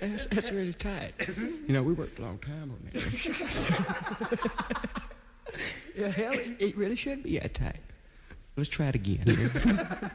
That's really tight. You know, we worked a long time on that. Yeah, hell, it really should be that tight. Let's try it again.